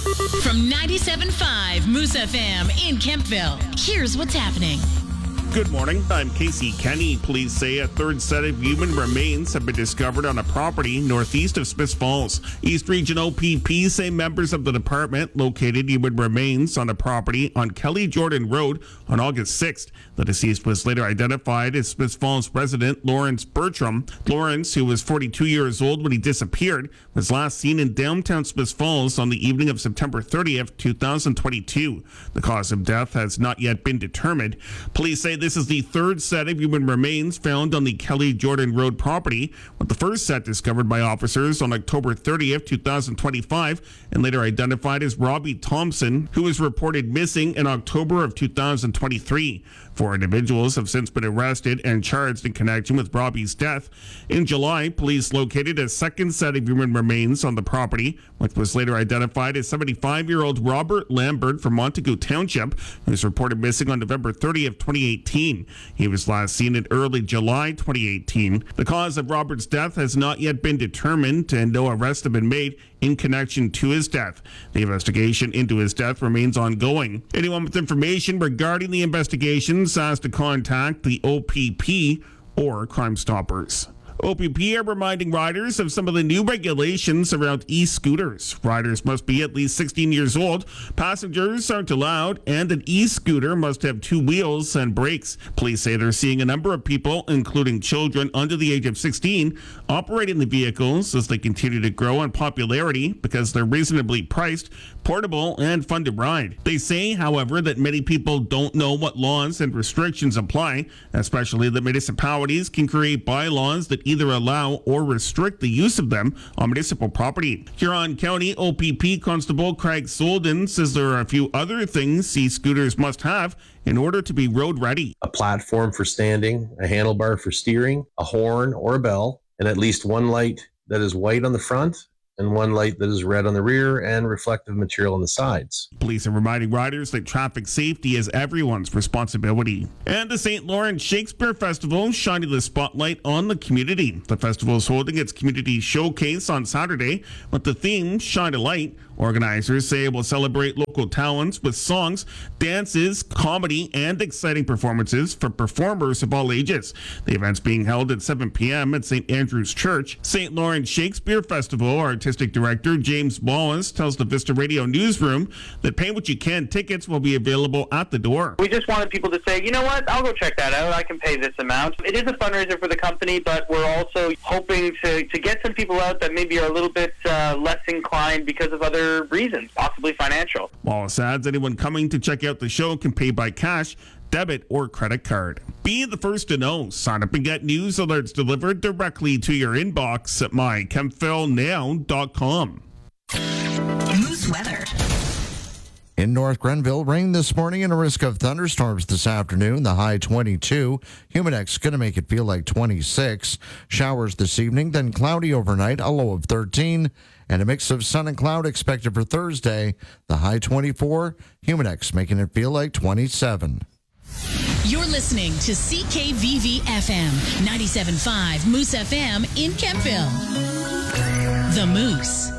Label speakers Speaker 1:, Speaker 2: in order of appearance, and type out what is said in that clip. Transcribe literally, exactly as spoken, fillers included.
Speaker 1: From ninety-seven point five Moose F M in Kempville, here's what's happening.
Speaker 2: Good morning. I'm Casey Kenny. Police say a third set of human remains have been discovered on a property northeast of Smiths Falls. East Region O P P say members of the department located human remains on a property on Kelly Jordan Road on August sixth. The deceased was later identified as Smiths Falls resident Lawrence Bertram. Lawrence, who was forty-two years old when he disappeared, was last seen in downtown Smiths Falls on the evening of September thirtieth, twenty twenty-two. The cause of death has not yet been determined. Police say this is the third set of human remains found on the Kelly Jordan Road property, with the first set discovered by officers on October thirtieth, twenty twenty-five, and later identified as Robbie Thompson, who was reported missing in October of two thousand twenty-three. Four individuals have since been arrested and charged in connection with Robbie's death. In July, police located a second set of human remains on the property, which was later identified as seventy-five-year-old Robert Lambert from Montague Township, who was reported missing on November thirtieth, twenty eighteen. He was last seen in early July twenty eighteen. The cause of Robert's death has not yet been determined, and no arrests have been made in connection to his death. The investigation into his death remains ongoing. Anyone with information regarding the investigations has to contact the O P P or Crime Stoppers. O P P are reminding riders of some of the new regulations around e-scooters. Riders must be at least sixteen years old, passengers aren't allowed, and an e-scooter must have two wheels and brakes. Police say they're seeing a number of people, including children under the age of sixteen, operating the vehicles as they continue to grow in popularity because they're reasonably priced, portable, and fun to ride. They say, however, that many people don't know what laws and restrictions apply, especially that municipalities can create bylaws that either allow or restrict the use of them on municipal property. Huron County O P P Constable Craig Solden says there are a few other things e-scooters must have in order to be road ready.
Speaker 3: A platform for standing, a handlebar for steering, a horn or a bell, and at least one light that is white on the front and one light that is red on the rear and reflective material on the sides.
Speaker 2: Police are reminding riders that traffic safety is everyone's responsibility. And the Saint Lawrence Shakespeare Festival shining the spotlight on the community. The festival is holding its community showcase on Saturday with the theme Shine a Light. Organizers say it will celebrate local talents with songs, dances, comedy, and exciting performances for performers of all ages. The event's being held at seven p.m. at Saint Andrew's Church. Saint Lawrence Shakespeare Festival Artistic Director James Wallace tells the Vista Radio Newsroom that Pay What You Can tickets will be available at the door.
Speaker 4: We just wanted people to say, you know what, I'll go check that out. I can pay this amount. It is a fundraiser for the company, but we're also hoping to, to get some people out that maybe are a little bit uh, less inclined because of other reasons, possibly financial.
Speaker 2: Wallace adds anyone coming to check out the show can pay by cash, debit, or credit card. Be the first to know. Sign up and get news alerts delivered directly to your inbox at my kempville now dot com.
Speaker 1: Moose weather.
Speaker 5: In North Grenville, rain this morning and a risk of thunderstorms this afternoon. The high twenty-two. Humidex going to make it feel like twenty-six. Showers this evening, then cloudy overnight, a low of thirteen. And a mix of sun and cloud expected for Thursday. The high twenty-four. Humidex making it feel like twenty-seven.
Speaker 1: You're listening to C K V V F M, ninety-seven point five Moose F M in Kempville. The Moose.